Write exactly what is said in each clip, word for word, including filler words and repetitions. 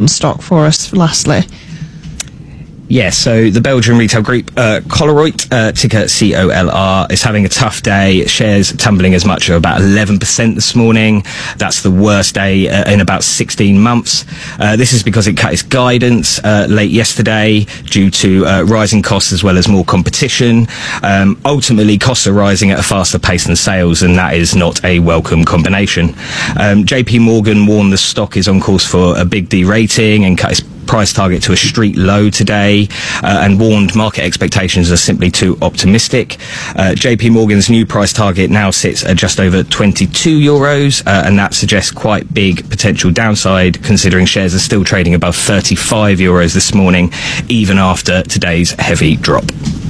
stock for us, lastly. Yes, so the Belgian retail group uh, Colruyt, uh, ticker C O L R, is having a tough day. Shares tumbling as much as about eleven percent this morning. That's the worst day uh, in about sixteen months. Uh, this is because it cut its guidance uh, late yesterday due to uh, rising costs as well as more competition. Um, ultimately, costs are rising at a faster pace than sales, and that is not a welcome combination. Um, J P Morgan warned the stock is on course for a big de-rating and cut its price target to a street low today, uh, and warned market expectations are simply too optimistic. Uh, J P Morgan's new price target now sits at just over twenty-two euros, uh, and that suggests quite big potential downside, considering shares are still trading above thirty-five euros this morning, even after today's heavy drop.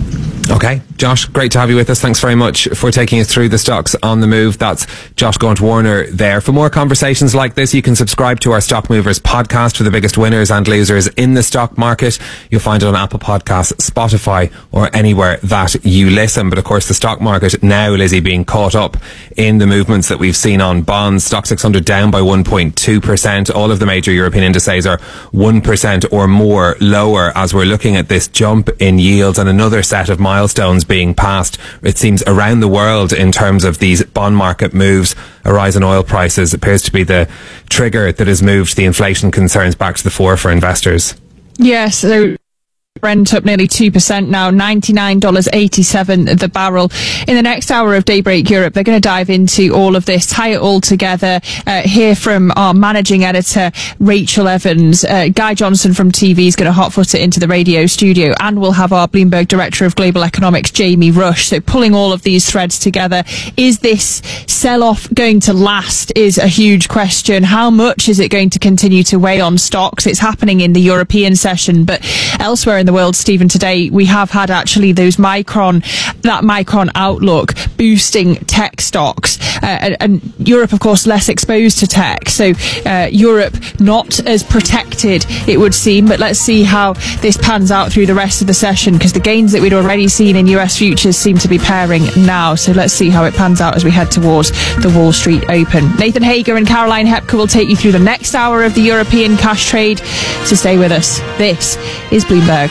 Okay, Josh, great to have you with us. Thanks very much for taking us through the stocks on the move. That's Josh Gaunt-Warner there. For more conversations like this, you can subscribe to our Stock Movers podcast for the biggest winners and losers in the stock market. You'll find it on Apple Podcasts, Spotify, or anywhere that you listen. But of course, the stock market now, Lizzie, being caught up in the movements that we've seen on bonds. Stock six hundred down by one point two percent. All of the major European indices are one percent or more lower as we're looking at this jump in yields and another set of milestones milestones being passed, it seems, around the world in terms of these bond market moves. A rise in oil prices appears to be the trigger that has moved the inflation concerns back to the fore for investors. Yes, so Brent up nearly two percent now, ninety-nine dollars eighty-seven the barrel. In the next hour of Daybreak Europe, they're going to dive into all of this, tie it all together, uh, hear from our managing editor, Rachel Evans. Uh, Guy Johnson from T V is going to hot-foot it into the radio studio, and we'll have our Bloomberg Director of Global Economics, Jamie Rush. So pulling all of these threads together, is this sell-off going to last is a huge question. How much is it going to continue to weigh on stocks? It's happening in the European session, but elsewhere in the world, Stephen, today we have had actually those Micron, that Micron outlook boosting tech stocks, uh, and, and Europe, of course, less exposed to tech, so uh, Europe not as protected, it would seem. But let's see how this pans out through the rest of the session, because the gains that we'd already seen in U S futures seem to be pairing now. So let's see how it pans out as we head towards the Wall Street Open. Nathan Hager and Caroline Hepker will take you through the next hour of the European cash trade, so stay with us. This is Bloomberg.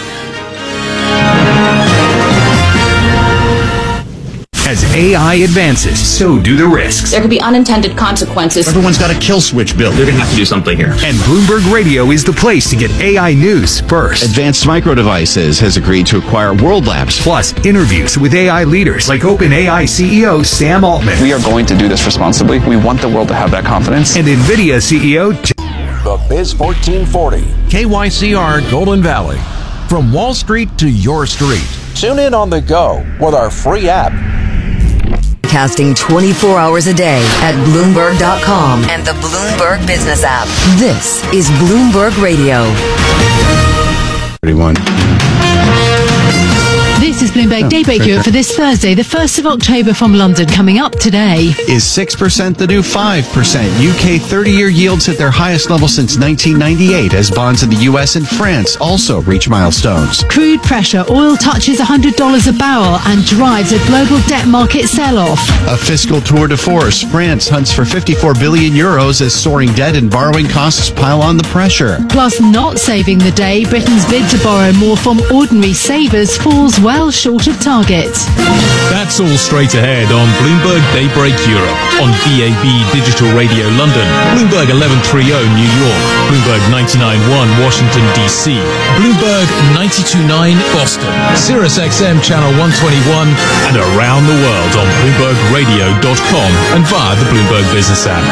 As A I advances, so do the risks. There could be unintended consequences. Everyone's got a kill switch built. They're going to have to do something here. And Bloomberg Radio is the place to get A I news first. Advanced Micro Devices has agreed to acquire World Labs. Plus, interviews with A I leaders like OpenAI C E O Sam Altman. We are going to do this responsibly. We want the world to have that confidence. And NVIDIA C E O... The Biz fourteen forty, K Y C R Golden Valley. From Wall Street to your street. Tune in on the go with our free app. Casting twenty-four hours a day at Bloomberg dot com and the Bloomberg Business app. This is Bloomberg Radio. thirty-one. This is Bloomberg oh, Daybreak Europe for this Thursday, the first of October from London. Coming up today. Is six percent the new five percent? U K thirty-year yields hit their highest level since nineteen ninety-eight as bonds in the U S and France also reach milestones. Crude pressure. Oil touches one hundred dollars a barrel and drives a global debt market sell-off. A fiscal tour de force. France hunts for fifty-four billion euros as soaring debt and borrowing costs pile on the pressure. Plus, not saving the day, Britain's bid to borrow more from ordinary savers falls well short of target. That's all straight ahead on Bloomberg Daybreak Europe, on B A B Digital Radio London, Bloomberg eleven thirty New York, Bloomberg ninety-nine point one Washington D C, Bloomberg ninety-two point nine Boston, Sirius X M Channel one twenty-one, and around the world on Bloomberg Radio dot com and via the Bloomberg Business app.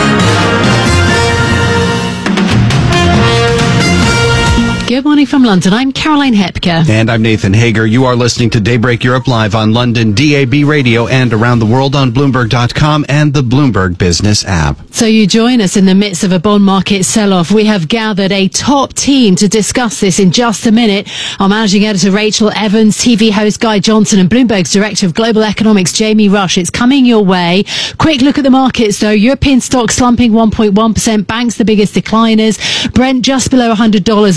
Good morning from London. I'm Caroline Hepker. And I'm Nathan Hager. You are listening to Daybreak Europe live on London D A B Radio and around the world on Bloomberg dot com and the Bloomberg Business app. So you join us in the midst of a bond market sell-off. We have gathered a top team to discuss this in just a minute. Our managing editor, Rachel Evans, T V host Guy Johnson, and Bloomberg's director of global economics, Jamie Rush. It's coming your way. Quick look at the markets, though. European stocks slumping one point one percent. Banks the biggest decliners. Brent just below one hundred dollars a barrel.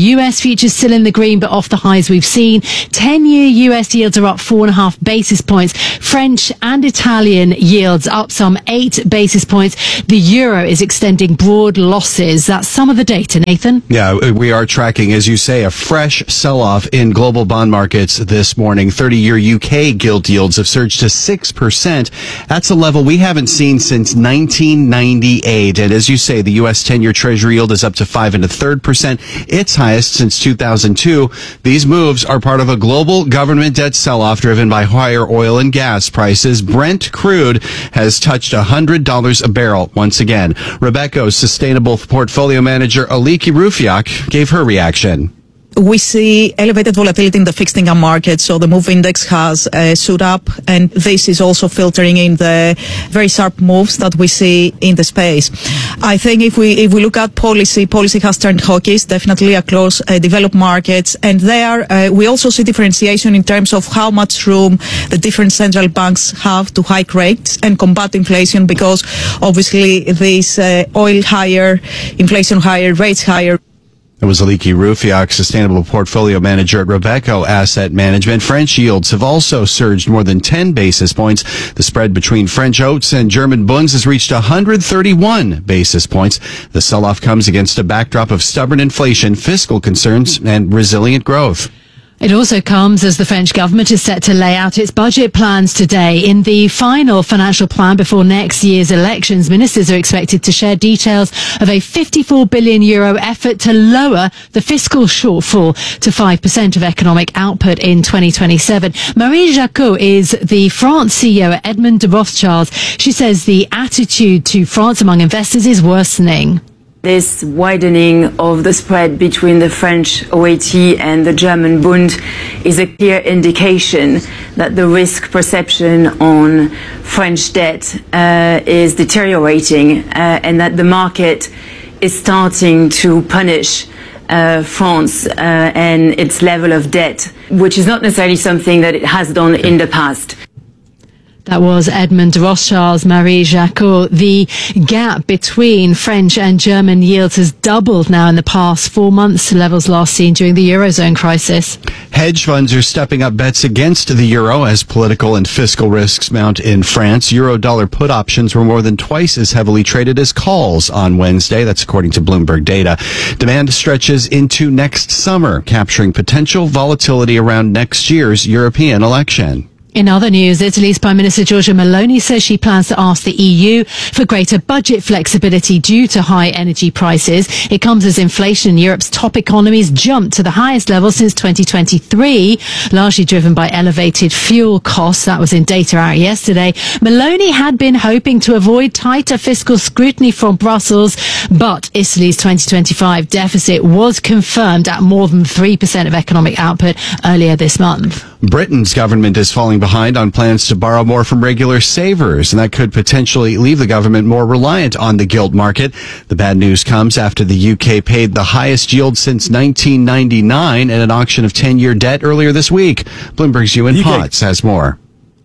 U S futures still in the green, but off the highs we've seen. ten-year U S yields are up four and a half basis points. French and Italian yields up some eight basis points. The euro is extending broad losses. That's some of the data, Nathan. Yeah, we are tracking, as you say, a fresh sell-off in global bond markets this morning. thirty-year U K gilt yields have surged to six percent. That's a level we haven't seen since nineteen ninety-eight. And as you say, the U S ten-year Treasury yield is up to five and a third percent, its highest since two thousand two. These moves are part of a global government debt sell-off driven by higher oil and gas prices. Brent crude has touched one hundred dollars a barrel once again. Rebecca's sustainable portfolio manager, Aliki Rufiak, gave her reaction. We see elevated volatility in the fixed income market, so the MOVE index has uh, stood up, and this is also filtering in the very sharp moves that we see in the space. I think if we if we look at policy, policy has turned hawkish, definitely across uh, developed markets, and there uh, we also see differentiation in terms of how much room the different central banks have to hike rates and combat inflation, because obviously this uh, oil higher, inflation higher, rates higher. It was Aliki Rufiak, sustainable portfolio manager at Rebecca Asset Management. French yields have also surged more than ten basis points. The spread between French Oats and German Bunds has reached one hundred thirty-one basis points. The sell-off comes against a backdrop of stubborn inflation, fiscal concerns, and resilient growth. It also comes as the French government is set to lay out its budget plans today. In the final financial plan before next year's elections, ministers are expected to share details of a fifty-four billion euro effort to lower the fiscal shortfall to five percent of economic output in twenty twenty-seven. Marie Jacot is the France C E O at Edmond de Rothschild. She says the attitude to France among investors is worsening. This widening of the spread between the French O A T and the German Bund is a clear indication that the risk perception on French debt uh, is deteriorating uh, and that the market is starting to punish uh, France uh, and its level of debt, which is not necessarily something that it has done in the past. That was Edmond de Rothschild's Marie Jacot. The gap between French and German yields has doubled now in the past four months to levels last seen during the Eurozone crisis. Hedge funds are stepping up bets against the euro as political and fiscal risks mount in France. Euro-dollar put options were more than twice as heavily traded as calls on Wednesday. That's according to Bloomberg data. Demand stretches into next summer, capturing potential volatility around next year's European election. In other news, Italy's Prime Minister Giorgia Meloni says she plans to ask the E U for greater budget flexibility due to high energy prices. It comes as inflation in Europe's top economies jumped to the highest level since twenty twenty-three, largely driven by elevated fuel costs. That was in data out yesterday. Meloni had been hoping to avoid tighter fiscal scrutiny from Brussels, but Italy's twenty twenty-five deficit was confirmed at more than three percent of economic output earlier this month. Britain's government is falling behind on plans to borrow more from regular savers, and that could potentially leave the government more reliant on the gilt market. The bad news comes after the U K paid the highest yield since nineteen ninety-nine at an auction of ten-year debt earlier this week. Bloomberg's Ewan Potts has more.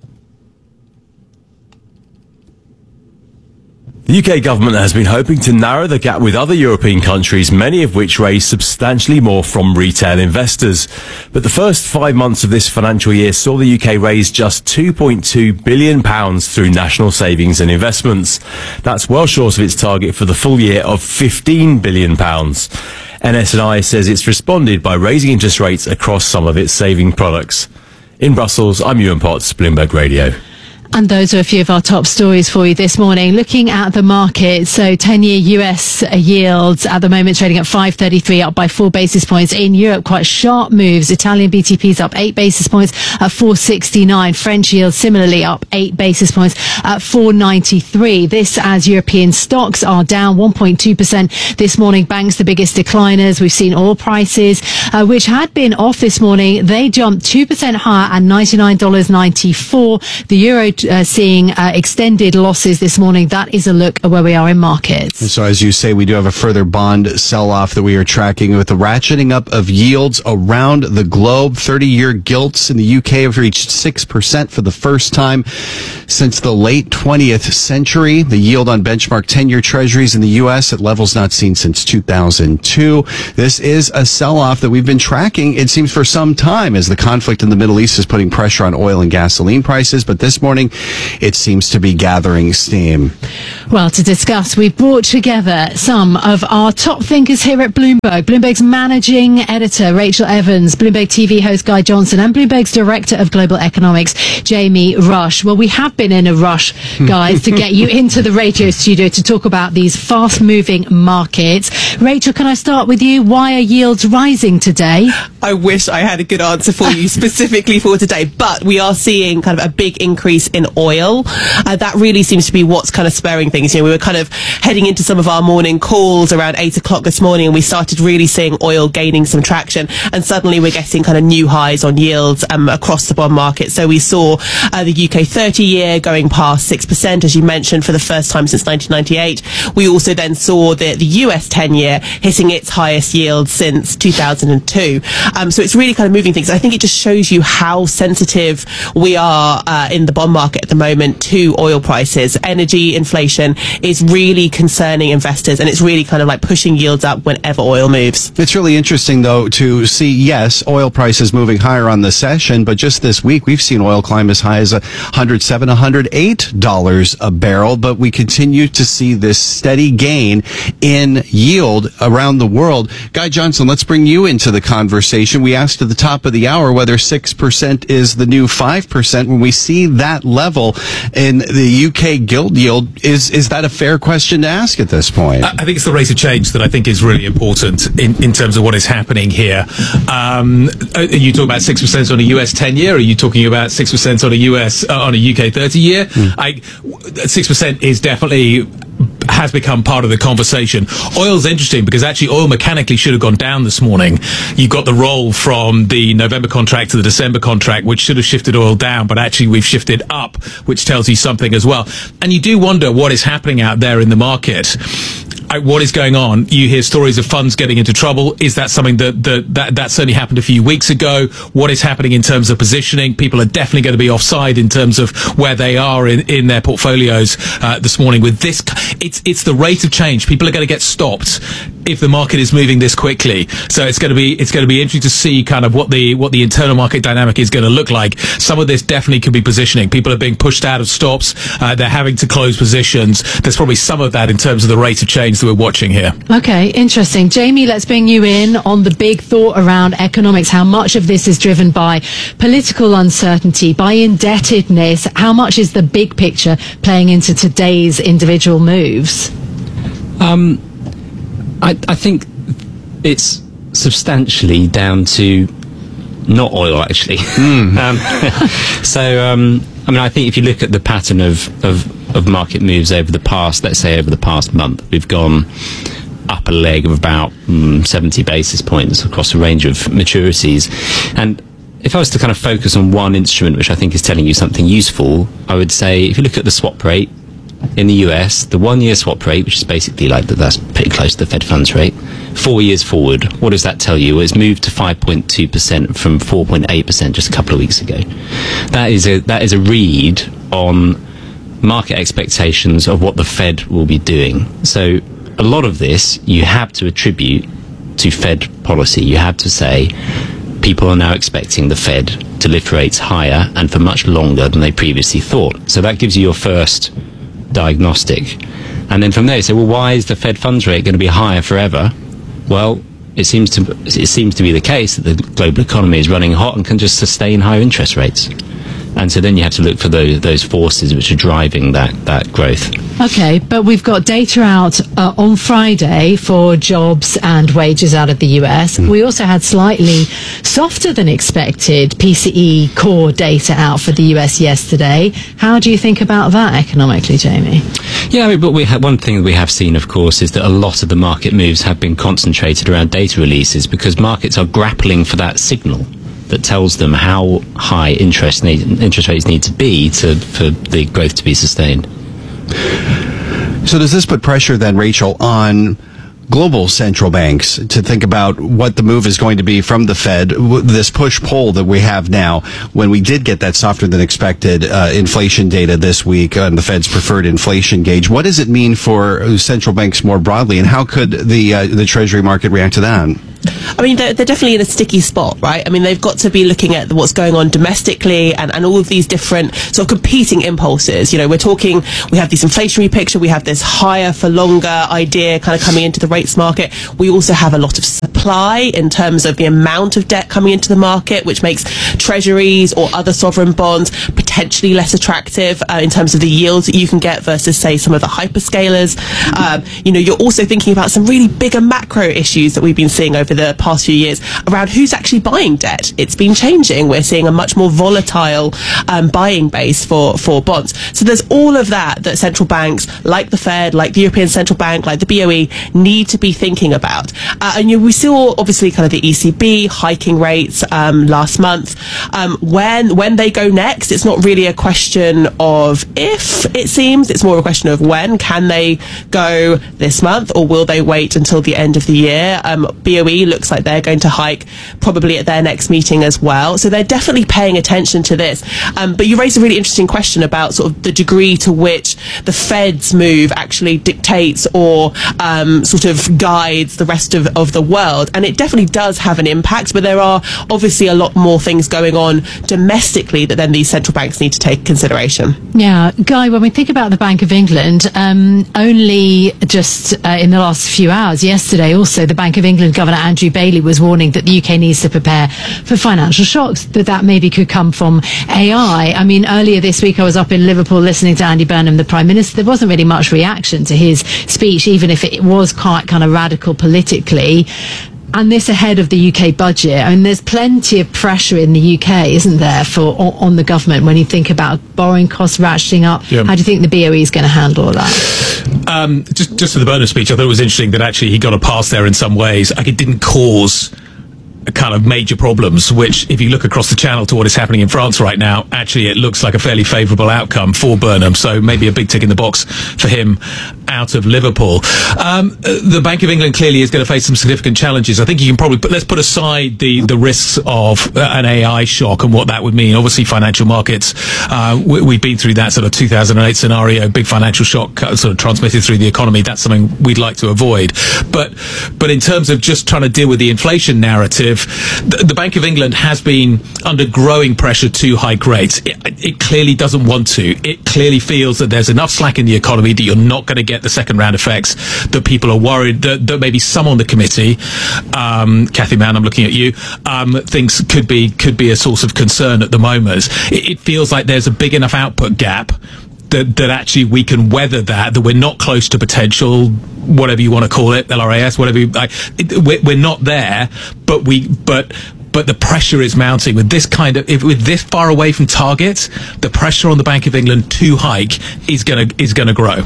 The U K government has been hoping to narrow the gap with other European countries, many of which raise substantially more from retail investors. But the first five months of this financial year saw the U K raise just two point two billion pounds through national savings and investments. That's well short of its target for the full year of fifteen billion pounds. N S and I says it's responded by raising interest rates across some of its saving products. In Brussels, I'm Ewan Potts, Bloomberg Radio. And those are a few of our top stories for you this morning. Looking at the market, so ten-year U S yields at the moment trading at five thirty-three, up by four basis points. In Europe, quite sharp moves. Italian B T P's up eight basis points at four sixty-nine. French yields similarly up eight basis points at four ninety-three. This as European stocks are down one point two percent this morning. Banks the biggest decliners. We've seen oil prices, uh, which had been off this morning. They jumped two percent higher at ninety-nine dollars ninety-four. The euro uh, seeing uh, extended losses this morning. That is a look at where we are in markets. And so, as you say, we do have a further bond sell-off that we are tracking with the ratcheting up of yields around the globe. thirty-year gilts in the U K have reached six percent for the first time since the late twentieth century. The yield on benchmark ten-year treasuries in the U S at levels not seen since two thousand two. This is a sell-off that we've been tracking, it seems, for some time as the conflict in the Middle East is putting pressure on oil and gasoline prices. But this morning, it seems to be gathering steam. Well, to discuss, we've brought together some of our top thinkers here at Bloomberg. Bloomberg's managing editor, Rachel Evans, Bloomberg T V host, Guy Johnson, and Bloomberg's director of global economics, Jamie Rush. Well, we have been in a rush, guys, to get you into the radio studio to talk about these fast-moving markets. Rachel, can I start with you? Why are yields rising today? I wish I had a good answer for you specifically for today, but we are seeing kind of a big increase in oil. Uh, that really seems to be what's kind of spurring things. You know, we were kind of heading into some of our morning calls around eight o'clock this morning, and we started really seeing oil gaining some traction, and suddenly we're getting kind of new highs on yields um, across the bond market. So we saw uh, the U K thirty year going past six percent, as you mentioned, for the first time since nineteen ninety-eight. We also then saw the, the U S ten year hitting its highest yield since two thousand two. Um, so it's really kind of moving things. I think it just shows you how sensitive we are uh, in the bond market at the moment to oil prices. Energy inflation is really concerning investors, and it's really kind of like pushing yields up whenever oil moves. It's really interesting, though, to see, yes, oil prices moving higher on the session, but just this week we've seen oil climb as high as one hundred seven dollars, one hundred eight dollars a barrel, but we continue to see this steady gain in yield around the world. Guy Johnson, let's bring you into the conversation. We asked at the top of the hour whether six percent is the new five percent. When we see that level in the U K gilt yield, is is that a fair question to ask at this point? I think it's the rate of change that I think is really important in, in terms of what is happening here. Um, are you talking about six percent on a U S ten year, or are you talking about six percent on a U S uh, on a U K thirty year? Mm. I, six percent is definitely has become part of the conversation. Oil's interesting because actually oil mechanically should have gone down this morning. You got the roll from the November contract to the December contract, which should have shifted oil down, but actually we've shifted up, which tells you something as well. And you do wonder what is happening out there in the market. I, what is going on? You hear stories of funds getting into trouble. Is that something that, that, that, that certainly happened a few weeks ago? What is happening in terms of positioning? People are definitely going to be offside in terms of where they are in, in their portfolios uh, this morning. With this, it's, it's the rate of change. People are going to get stopped if the market is moving this quickly. So it's going to be, it's going to be interesting to see kind of what the, what the internal market dynamic is going to look like. Some of this definitely could be positioning. People are being pushed out of stops. Uh, they're having to close positions. There's probably some of that in terms of the rate of change that we're watching here. Okay, interesting. Jamie, let's bring you in on the big thought around economics. How much of this is driven by political uncertainty, by indebtedness? How much is the big picture playing into today's individual moves? Um, I, I think it's substantially down to not oil, actually. Mm. um, so, um, I mean, I think if you look at the pattern of, of, of market moves over the past, let's say over the past month, we've gone up a leg of about mm, seventy basis points across a range of maturities. And if I was to kind of focus on one instrument, which I think is telling you something useful, I would say if you look at the swap rate in the U S, the one-year swap rate, which is basically like that, that's pretty close to the Fed funds rate, four years forward, what does that tell you? Well, it's moved to five point two percent from four point eight percent just a couple of weeks ago. That is a that is a read on market expectations of what the Fed will be doing. So a lot of this you have to attribute to Fed policy. You have to say people are now expecting the Fed to lift rates higher and for much longer than they previously thought. So that gives you your first diagnostic. And then from there you say, well, why is the Fed funds rate going to be higher forever? Well, it seems to it seems to be the case that the global economy is running hot and can just sustain higher interest rates. And so then you have to look for those, those forces which are driving that, that growth. Okay, but we've got data out uh, on Friday for jobs and wages out of the U S. Mm. We also had slightly softer than expected P C E core data out for the U S yesterday. How do you think about that economically, Jamie? Yeah, I mean, but we have, one thing that we have seen, of course, is that a lot of the market moves have been concentrated around data releases because markets are grappling for that signal. that tells them how high interest need, interest rates need to be to for the growth to be sustained. So does this put pressure then, Rachel, on global central banks to think about what the move is going to be from the Fed, this push-pull that we have now, when we did get that softer than expected uh, inflation data this week on the Fed's preferred inflation gauge? What does it mean for central banks more broadly, and how could the uh, the Treasury market react to that? I mean, they're, they're definitely in a sticky spot, right? I mean, they've got to be looking at what's going on domestically and, and all of these different sort of competing impulses. You know, we're talking, we have this inflationary picture, we have this higher for longer idea kind of coming into the rates market. We also have a lot of supply in terms of the amount of debt coming into the market, which makes treasuries or other sovereign bonds potentially less attractive uh, in terms of the yields that you can get versus, say, some of the hyperscalers. Um, you know, you're also thinking about some really bigger macro issues that we've been seeing over the past few years around who's actually buying debt. It's been changing. We're seeing a much more volatile um, buying base for, for bonds. So there's all of that that central banks, like the Fed, like the European Central Bank, like the B O E, need to be thinking about. Uh, and you know, we saw, obviously, kind of the E C B hiking rates um, last month. Um, when when they go next, it's not really a question of if, it seems. It's more a question of when. Can they go this month, or will they wait until the end of the year? Um, B O E looks like they're going to hike probably at their next meeting as well. So they're definitely paying attention to this. Um, but you raised a really interesting question about sort of the degree to which the Fed's move actually dictates or um, sort of guides the rest of, of the world. And it definitely does have an impact, but there are obviously a lot more things going on domestically that then these central banks need to take consideration. Yeah, Guy, when we think about the Bank of England, um, only just uh, in the last few hours, yesterday also, the Bank of England Governor Andrew Bailey was warning that the U K needs to prepare for financial shocks, that that maybe could come from A I. I mean, earlier this week I was up in Liverpool listening to Andy Burnham, the Prime Minister. There wasn't really much reaction to his speech, even if it was quite kind of radical politically. And this ahead of the U K budget. I mean, there's plenty of pressure in the U K, isn't there, for on, on the government when you think about borrowing costs ratcheting up. Yeah. How do you think the B O E is going to handle all that? Um, just, just to the Burnham speech, I thought it was interesting that actually he got a pass there in some ways. Like, it didn't cause kind of major problems, which, if you look across the channel to what is happening in France right now, actually it looks like a fairly favourable outcome for Burnham. So maybe a big tick in the box for him out of Liverpool. Um, the Bank of England clearly is going to face some significant challenges. I think you can probably put, let's put aside the, the risks of an A I shock and what that would mean. Obviously, financial markets, uh, we, we've been through that sort of two thousand eight scenario, big financial shock sort of transmitted through the economy. That's something we'd like to avoid. But, but in terms of just trying to deal with the inflation narrative, the, the Bank of England has been under growing pressure to hike rates. It, it clearly doesn't want to. It clearly feels that there's enough slack in the economy that you're not going to get the second round effects that people are worried that, that maybe some on the committee, um, Cathy Mann, I'm looking at you, um, thinks could be could be a source of concern at the moment. It, it feels like there's a big enough output gap that, that actually we can weather that, that we're not close to potential, whatever you want to call it, L R A S, whatever you, like, it, we're, we're not there, but we, but, but the pressure is mounting with this kind of, if with this far away from target, the pressure on the Bank of England to hike is gonna, is gonna grow.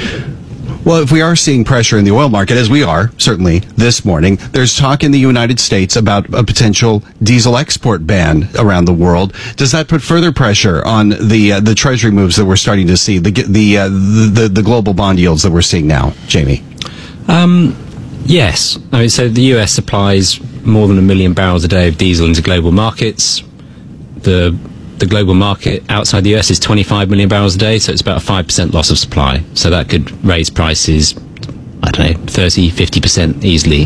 Well, if we are seeing pressure in the oil market, as we are, certainly, this morning, there's talk in the United States about a potential diesel export ban around the world. Does that put further pressure on the uh, the Treasury moves that we're starting to see, the the, uh, the the global bond yields that we're seeing now, Jamie? Um, yes. I mean, so the U S supplies more than a million barrels a day of diesel into global markets. The The global market outside the U S is twenty-five million barrels a day, so it's about a five percent loss of supply. So that could raise prices, I don't know, thirty, fifty percent easily.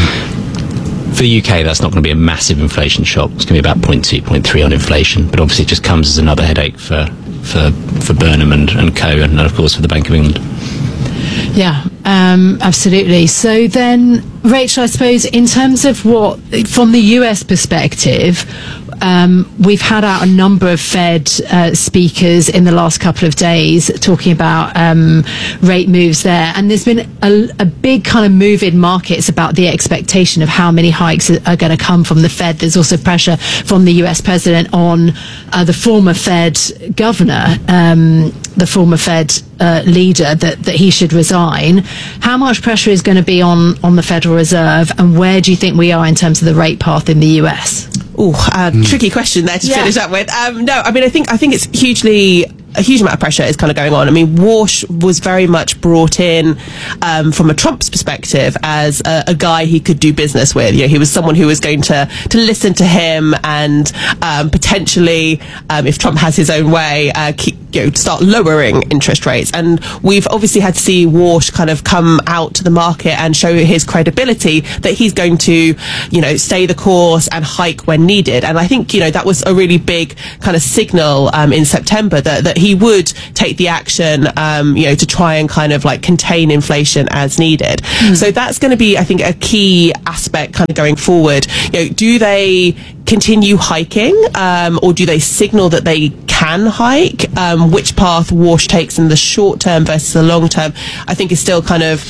For the U K, that's not going to be a massive inflation shock. It's going to be about zero point two, zero point three on inflation, but obviously it just comes as another headache for, for, for Burnham and, and co, and of course for the Bank of England. Yeah, um, absolutely. So then, Rachel, I suppose in terms of what, from the U S perspective, Um, we've had out a number of Fed uh, speakers in the last couple of days talking about um, rate moves there, and there's been a, a big kind of move in markets about the expectation of how many hikes are, are going to come from the Fed. There's also pressure from the U S president on uh, the former Fed governor, um, the former Fed uh, leader, that, that he should resign. How much pressure is going to be on, on the Federal Reserve, and where do you think we are in terms of the rate path in the U S? Oh, uh, mm. tricky question there to yeah. finish up with. Um, no, I mean, I think I think it's hugely. A huge amount of pressure is kind of going on. I mean, Warsh was very much brought in um, from a Trump's perspective as a, a guy he could do business with. You know, he was someone who was going to to listen to him and um, potentially, um, if Trump has his own way, uh, keep, you know, start lowering interest rates. And we've obviously had to see Warsh kind of come out to the market and show his credibility that he's going to, you know, stay the course and hike when needed. And I think, you know, that was a really big kind of signal um, in September that that he he would take the action, um, you know, to try and kind of like contain inflation as needed. Mm. So that's going to be, I think, a key aspect kind of going forward. You know, do they continue hiking, um, or do they signal that they can hike? Um, which path Warsh takes in the short term versus the long term, I think is still kind of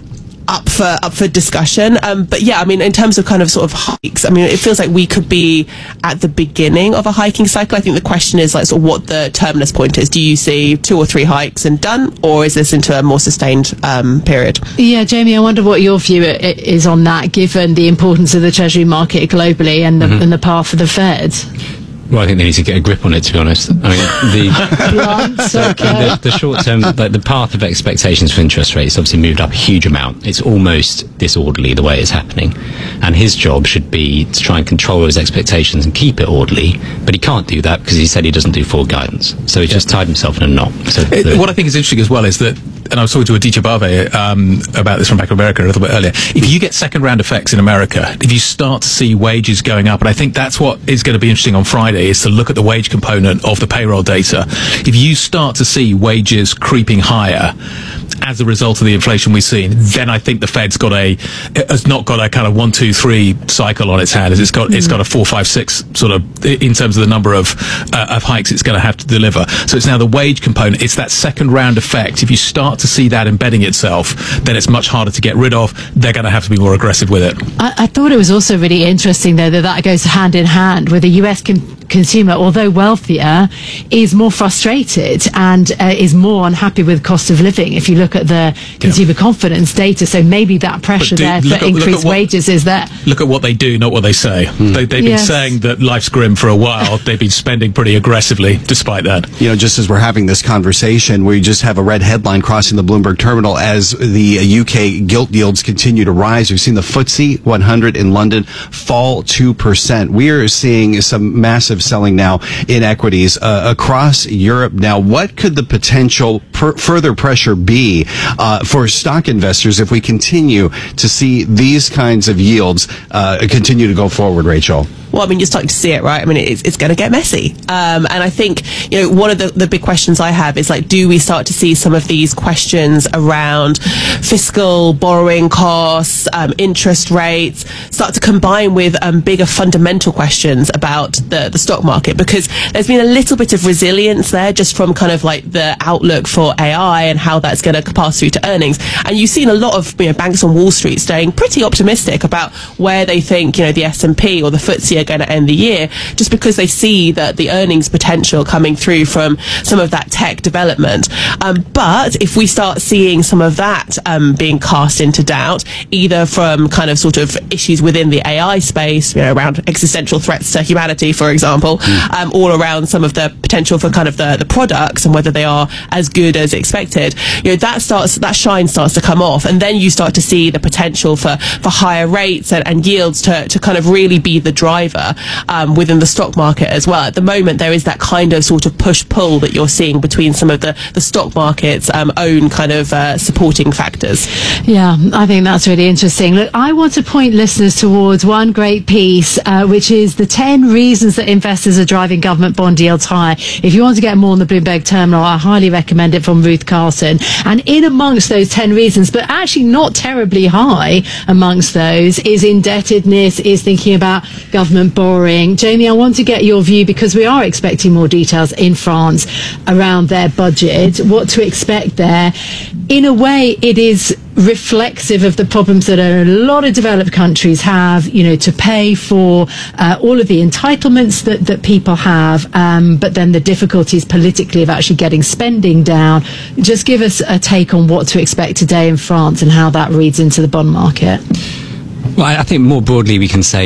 up for up for discussion. Um, but yeah, I mean, in terms of kind of sort of hikes, I mean, it feels like we could be at the beginning of a hiking cycle. I think the question is like sort of what the terminus point is. Do you see two or three hikes and done, or is this into a more sustained um, period? Yeah, Jamie, I wonder what your view is on that, given the importance of the Treasury market globally and the, mm-hmm. and the path for the Fed. Well, I think they need to get a grip on it, to be honest. I mean, the, Blunt, okay. the, the short term, like the path of expectations for interest rates obviously moved up a huge amount. It's almost disorderly the way it's happening. And his job should be to try and control those expectations and keep it orderly. But he can't do that because he said he doesn't do forward guidance. So he's yeah. just tied himself in a knot. So it, the, what I think is interesting as well is that, and I was talking to Aditya Bave um, about this from Bank of America a little bit earlier, if you get second round effects in America, if you start to see wages going up, and I think that's what is going to be interesting on Friday, is to look at the wage component of the payroll data. If you start to see wages creeping higher as a result of the inflation we've seen, then I think the Fed's got a, has not got a kind of one, two, three cycle on its hands. It's got, mm. it's got a four, five, six sort of, in terms of the number of, uh, of hikes it's going to have to deliver. So it's now the wage component. It's that second round effect. If you start to see that embedding itself, then it's much harder to get rid of. They're going to have to be more aggressive with it. I, I thought it was also really interesting, though, that that goes hand in hand with the U S con- consumer, although wealthier, is more frustrated and uh, is more unhappy with cost of living if you look at the consumer yeah. confidence data. So maybe that pressure do, there for at, increased what, wages is there. Look at what they do, not what they say. Hmm. They, they've yes. been saying that life's grim for a while. They've been spending pretty aggressively despite that. You know, just as we're having this conversation, we just have a red headline crossing the Bloomberg terminal as the U K gilt yields continue to rise. We've seen the F T S E one hundred in London fall two percent. We are seeing some massive selling now in equities uh, across Europe. Now, what could the potential per- further pressure be uh, for stock investors if we continue to see these kinds of yields uh, continue to go forward, Rachel? Well, I mean, you're starting to see it, right? I mean, it's, it's going to get messy. Um, and I think, you know, one of the, the big questions I have is, like, do we start to see some of these questions around fiscal borrowing costs, um, interest rates, start to combine with um, bigger fundamental questions about the, the stock market? Because there's been a little bit of resilience there just from kind of like the outlook for A I and how that's going to pass through to earnings. And you've seen a lot of, you know, banks on Wall Street staying pretty optimistic about where they think, you know, the S and P or the F T S E are going to end the year, just because they see that the earnings potential coming through from some of that tech development. Um, but if we start seeing some of that um, being cast into doubt, either from kind of sort of issues within the A I space, you know, around existential threats to humanity, for example, mm. um, or around some of the potential for kind of the, the products and whether they are as good as expected, you know, that starts, that shine starts to come off, and then you start to see the potential for, for higher rates and, and yields to, to kind of really be the driver Um, within the stock market as well. At the moment, there is that kind of sort of push-pull that you're seeing between some of the, the stock market's um, own kind of uh, supporting factors. Yeah, I think that's really interesting. Look, I want to point listeners towards one great piece, uh, which is the ten reasons that investors are driving government bond yields higher. If you want to get more on the Bloomberg terminal, I highly recommend it, from Ruth Carlson. And in amongst those ten reasons, but actually not terribly high amongst those, is indebtedness, is thinking about government borrowing. Jamie, I want to get your view, because we are expecting more details in France around their budget, what to expect there. In a way, it is reflexive of the problems that a lot of developed countries have, you know, to pay for uh, all of the entitlements that, that people have, um, but then the difficulties politically of actually getting spending down. Just give us a take on what to expect today in France and how that reads into the bond market. Well, I think more broadly we can say that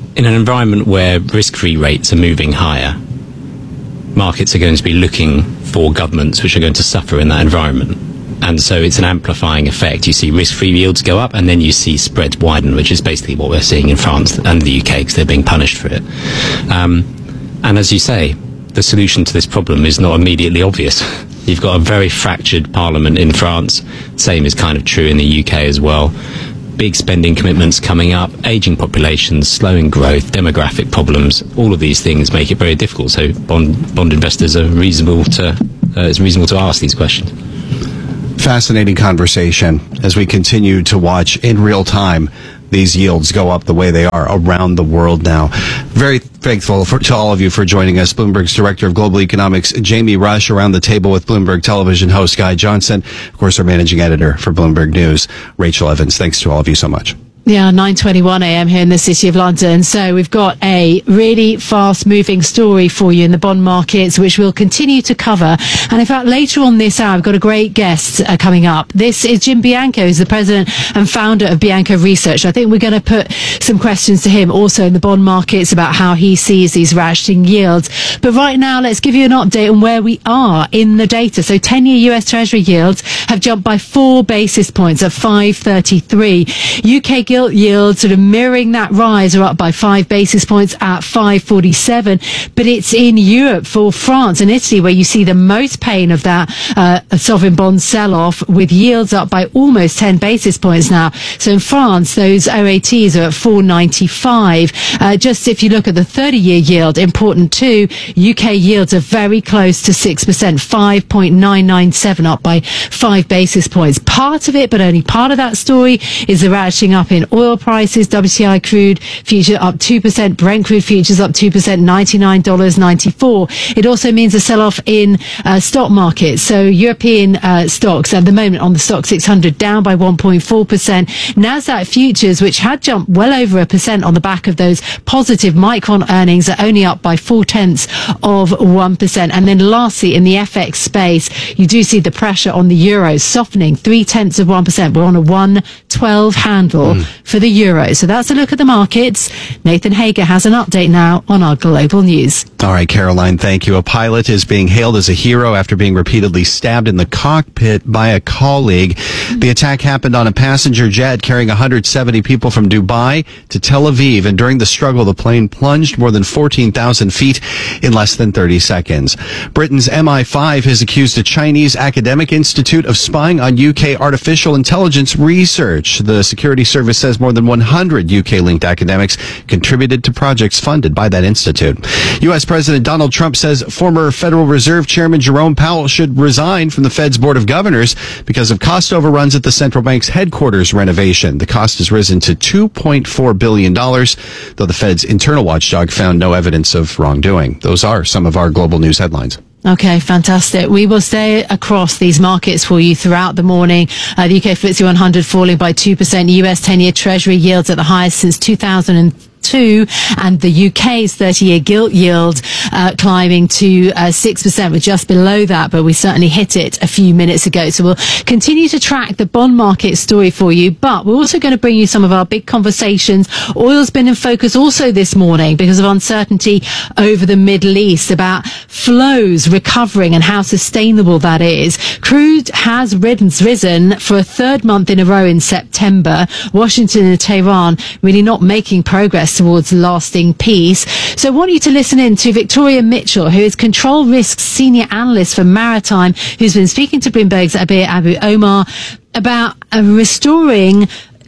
in an environment where risk-free rates are moving higher, markets are going to be looking for governments which are going to suffer in that environment. And so it's an amplifying effect. You see risk-free yields go up, and then you see spreads widen, which is basically what we're seeing in France and the U K, because they're being punished for it. Um, and as you say, the solution to this problem is not immediately obvious. You've got a very fractured parliament in France. Same is kind of true in the U K as well. Big spending commitments coming up, aging populations, slowing growth, demographic problems. All of these things make it very difficult. So bond bond investors are reasonable to uh, it's reasonable to ask these questions. Fascinating conversation as we continue to watch in real time these yields go up the way they are around the world now. Very thankful for, to all of you for joining us. Bloomberg's Director of Global Economics, Jamie Rush, around the table with Bloomberg Television host Guy Johnson. Of course, our Managing Editor for Bloomberg News, Rachel Evans. Thanks to all of you so much. Yeah, nine twenty-one a.m. here in the City of London. So we've got a really fast-moving story for you in the bond markets, which we'll continue to cover. And in fact, later on this hour, I've got a great guest uh, coming up. This is Jim Bianco, who's the president and founder of Bianco Research. I think we're going to put some questions to him also in the bond markets about how he sees these ratcheting yields. But right now, let's give you an update on where we are in the data. So ten-year U S Treasury yields have jumped by four basis points at five thirty-three. U K gilt yields sort of mirroring that rise are up by five basis points at five forty-seven. But it's in Europe for France and Italy where you see the most pain of that uh, sovereign bond sell-off, with yields up by almost ten basis points now. So in France, those O A Ts are at four ninety-five. Uh, just if you look at the thirty-year yield, important too, U K yields are very close to six percent, five point nine nine seven, up by five basis points. Part of it, but only part of that story, is the ratcheting up in oil prices. W T I crude future up two percent, Brent crude futures up two percent, ninety-nine dollars and ninety-four cents. It also means a sell-off in uh, stock markets. So European uh, stocks at the moment on the stock six hundred down by one point four percent. Nasdaq futures, which had jumped well over a percent on the back of those positive Micron earnings, are only up by four tenths of one percent. And then lastly, in the F X space, you do see the pressure on the euro softening three tenths of one percent. We're on a one twelve handle mm. for the euro. So that's a look at the markets. Nathan Hager has an update now on our global news. All right, Caroline, thank you. A pilot is being hailed as a hero after being repeatedly stabbed in the cockpit by a colleague. The attack happened on a passenger jet carrying one hundred seventy people from Dubai to Tel Aviv, and during the struggle, the plane plunged more than fourteen thousand feet in less than thirty seconds. Britain's M I five has accused a Chinese academic institute of spying on U K artificial intelligence research. The security service says more than one hundred U K-linked academics contributed to projects funded by that institute. U S President Donald Trump says former Federal Reserve Chairman Jerome Powell should resign from the Fed's Board of Governors because of cost overruns at the central bank's headquarters renovation. The cost has risen to two point four billion dollars, though the Fed's internal watchdog found no evidence of wrongdoing. Those are some of our global news headlines. Okay, fantastic. We will stay across these markets for you throughout the morning. Uh, the U K F T S E one hundred falling by two percent. U S ten-year Treasury yields at the highest since two thousand two, and the U K's thirty-year gilt yield uh, climbing to uh, six percent. We're just below that, but we certainly hit it a few minutes ago. So we'll continue to track the bond market story for you, but we're also going to bring you some of our big conversations. Oil's been in focus also this morning because of uncertainty over the Middle East about flows recovering and how sustainable that is. Crude has risen for a third month in a row in September. Washington and Tehran really not making progress towards lasting peace. So I want you to listen in to Victoria Mitchell, who is Control Risks Senior Analyst for Maritime, who's been speaking to Bloomberg's Abir Abu Omar about uh, restoring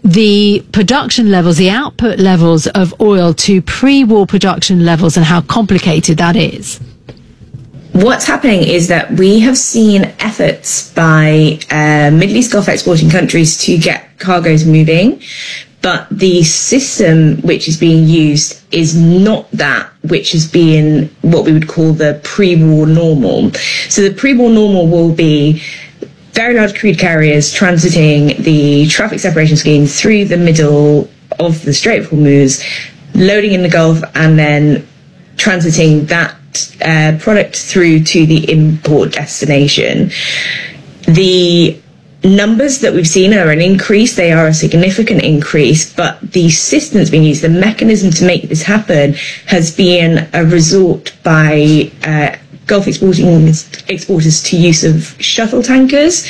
the production levels, the output levels of oil to pre-war production levels and how complicated that is. What's happening is that we have seen efforts by uh, Middle East Gulf exporting countries to get cargoes moving, but the system which is being used is not that which is being what we would call the pre-war normal. So the pre-war normal will be very large crude carriers transiting the traffic separation scheme through the middle of the Strait of Hormuz, loading in the Gulf, and then transiting that uh, product through to the import destination. The numbers that we've seen are an increase. They are a significant increase, but the system that's being used, the mechanism to make this happen, has been a resort by uh, Gulf exporting exporters to use of shuttle tankers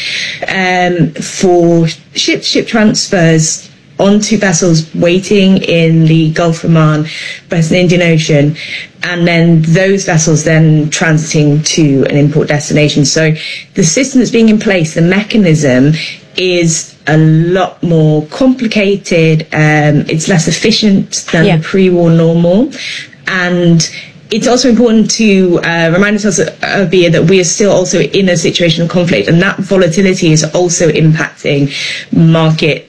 um, for ship-to-ship transfers onto vessels waiting in the Gulf of Oman, Western Indian Ocean, and then those vessels then transiting to an import destination. So the system that's being in place, the mechanism, is a lot more complicated. Um, it's less efficient than yeah. the pre-war normal, and it's also important to uh, remind ourselves, uh, Bia, that we are still also in a situation of conflict, and that volatility is also impacting market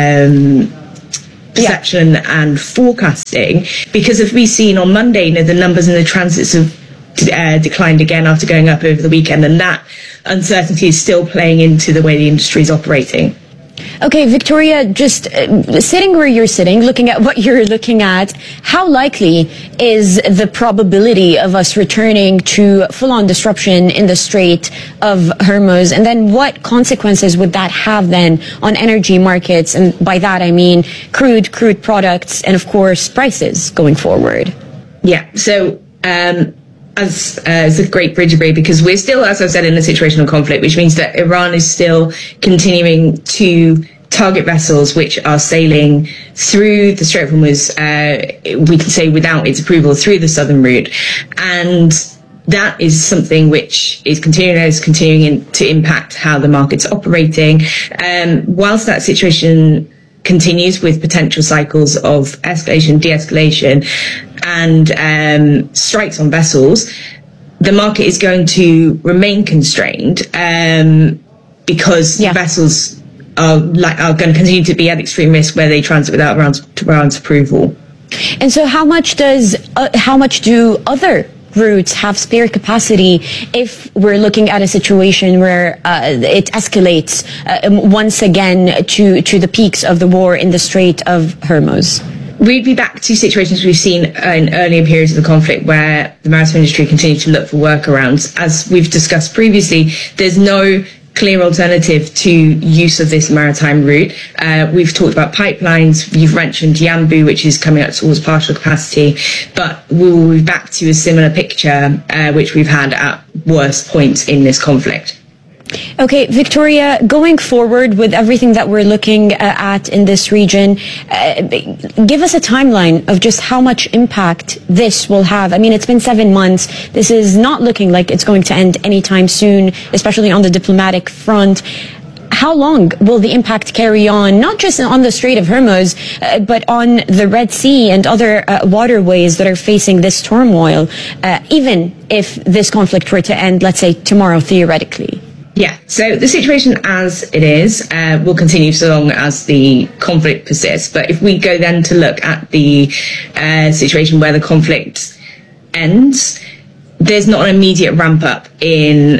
um, perception yeah. and forecasting. Because if we've seen on Monday, you know, the numbers in the transits have uh, declined again after going up over the weekend, and that uncertainty is still playing into the way the industry is operating. Okay, Victoria, just uh, sitting where you're sitting, looking at what you're looking at, how likely is the probability of us returning to full-on disruption in the Strait of Hormuz? And then what consequences would that have then on energy markets? And by that I mean crude, crude products, and of course prices going forward. Yeah, so um As uh, it's a great bridge, agree, because we're still, as I've said, in a situation of conflict, which means that Iran is still continuing to target vessels which are sailing through the Strait of Hormuz, uh, we can say without its approval, through the southern route. And that is something which is continuing, is continuing in, to impact how the market's operating. Um, whilst that situation continues with potential cycles of escalation, de-escalation, and um, strikes on vessels, the market is going to remain constrained um, because yeah. vessels are like are going to continue to be at extreme risk where they transit without Iran's, Iran's approval. And so, how much does uh, how much do other routes have spare capacity if we're looking at a situation where uh, it escalates uh, once again to to the peaks of the war in the Strait of Hormuz? We'd be back to situations we've seen in earlier periods of the conflict where the maritime industry continued to look for workarounds. As we've discussed previously, there's no clear alternative to use of this maritime route. Uh, we've talked about pipelines. You've mentioned Yanbu, which is coming up towards partial capacity, but we will be back to a similar picture, uh, which we've had at worst points in this conflict. Okay, Victoria, going forward with everything that we're looking uh, at in this region, uh, give us a timeline of just how much impact this will have. I mean, it's been seven months. This is not looking like it's going to end anytime soon, especially on the diplomatic front. How long will the impact carry on, not just on the Strait of Hormuz, uh, but on the Red Sea and other uh, waterways that are facing this turmoil, uh, even if this conflict were to end, let's say, tomorrow, theoretically? Yeah, so the situation as it is uh, will continue so long as the conflict persists. But if we go then to look at the uh, situation where the conflict ends, there's not an immediate ramp up in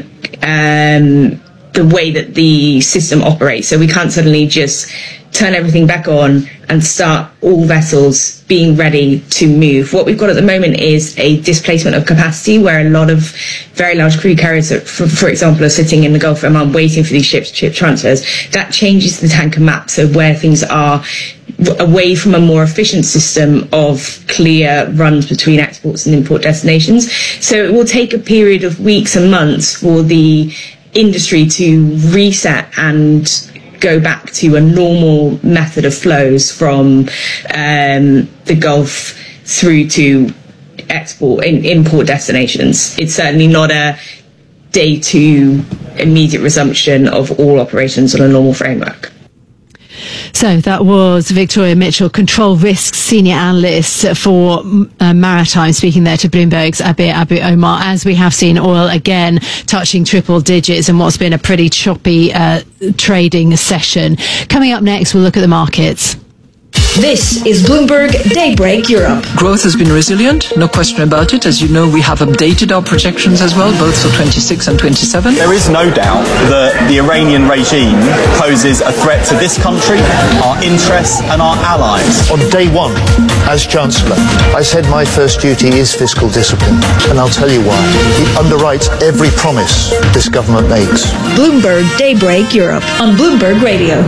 um, the way that the system operates. So we can't suddenly just turn everything back on and start all vessels being ready to move. What we've got at the moment is a displacement of capacity where a lot of very large crude carriers, for, for example, are sitting in the Gulf of Oman waiting for these ship-to-ship transfers. That changes the tanker map, so where things are away from a more efficient system of clear runs between exports and import destinations. So it will take a period of weeks and months for the industry to reset and go back to a normal method of flows from um, the Gulf through to export in import destinations. It's certainly not a day two immediate resumption of all operations on a normal framework. So that was Victoria Mitchell, Control Risks Senior Analyst for uh, Maritime, speaking there to Bloomberg's Abir Abu Omar, as we have seen oil again touching triple digits in what's been a pretty choppy uh, trading session. Coming up next, we'll look at the markets. This is Bloomberg Daybreak Europe. Growth has been resilient, no question about it. As you know, we have updated our projections as well, both for twenty-six and twenty-seven. There is no doubt that the Iranian regime poses a threat to this country, our interests and our allies. On day one, as Chancellor, I said my first duty is fiscal discipline, and I'll tell you why. It underwrites every promise this government makes. Bloomberg Daybreak Europe on Bloomberg Radio.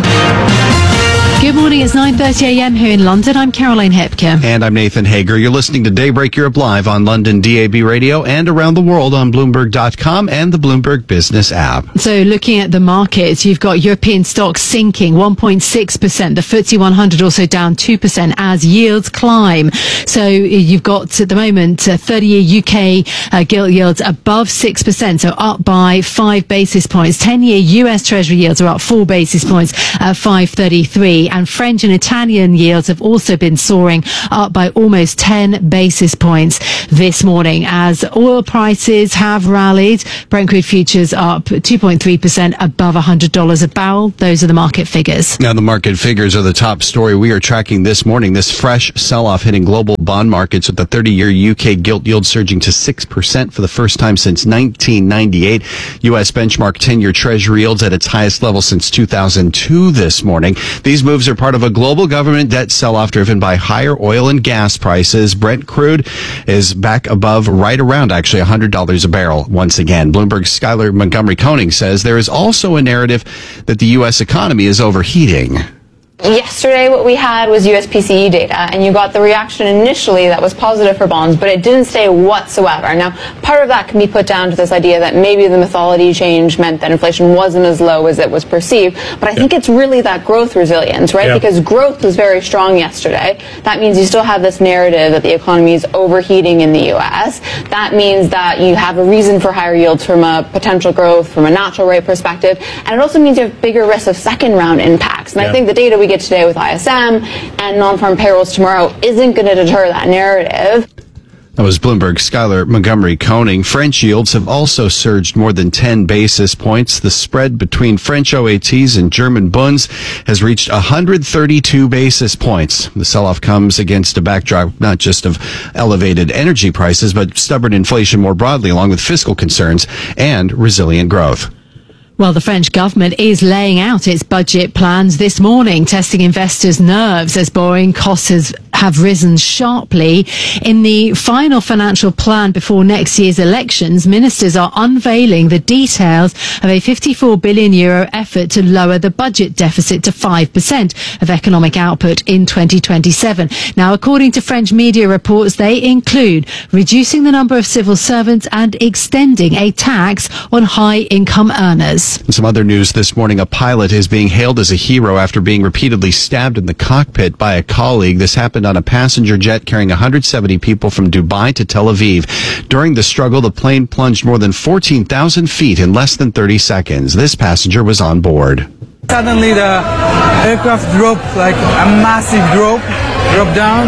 Good morning, it's nine thirty a.m. here in London. I'm Caroline Hepke. And I'm Nathan Hager. You're listening to Daybreak Europe live on London D A B Radio and around the world on Bloomberg dot com and the Bloomberg Business app. So looking at the markets, you've got European stocks sinking one point six percent. The F T S E one hundred also down two percent as yields climb. So you've got at the moment uh, thirty-year U K uh, gilt yields above six percent, so up by five basis points. ten-year U S Treasury yields are up four basis points at five thirty-three. And French and Italian yields have also been soaring, up by almost ten basis points this morning as oil prices have rallied. Brent crude futures up two point three percent above one hundred dollars a barrel. Those are the market figures. Now, the market figures are the top story we are tracking this morning. This fresh sell-off hitting global bond markets with the thirty-year U K gilt yield surging to six percent for the first time since nineteen ninety-eight. U S benchmark ten-year Treasury yields at its highest level since two thousand two this morning. These moves are part of a global government debt sell-off driven by higher oil and gas prices. Brent crude is back above, right around actually one hundred dollars a barrel once again. Bloomberg's Skylar Montgomery Koning says there is also a narrative that the U S economy is overheating. Yesterday, what we had was U S P C E data, and you got the reaction initially that was positive for bonds, but it didn't stay whatsoever. Now, part of that can be put down to this idea that maybe the methodology change meant that inflation wasn't as low as it was perceived, but I yeah. think it's really that growth resilience, right? Yeah. Because growth was very strong yesterday. That means you still have this narrative that the economy is overheating in the U S. That means that you have a reason for higher yields from a potential growth, from a natural rate perspective, and it also means you have bigger risks of second round impacts. And yeah. I think the data we get today with I S M and non-farm payrolls tomorrow isn't going to deter that narrative. That was Bloomberg's Skylar Montgomery Koning. French yields have also surged more than ten basis points. The spread between French O A Ts and German Bunds has reached one hundred thirty-two basis points. The sell-off comes against a backdrop not just of elevated energy prices, but stubborn inflation more broadly, along with fiscal concerns and resilient growth. Well, the French government is laying out its budget plans this morning, testing investors' nerves as borrowing costs has, have risen sharply. In the final financial plan before next year's elections, ministers are unveiling the details of a fifty-four billion euro effort to lower the budget deficit to five percent of economic output in twenty twenty-seven. Now, according to French media reports, they include reducing the number of civil servants and extending a tax on high-income earners. Some other news this morning. A pilot is being hailed as a hero after being repeatedly stabbed in the cockpit by a colleague. This happened on a passenger jet carrying one hundred seventy people from Dubai to Tel Aviv. During the struggle, the plane plunged more than fourteen thousand feet in less than thirty seconds. This passenger was on board. Suddenly the aircraft dropped, like a massive drop, dropped down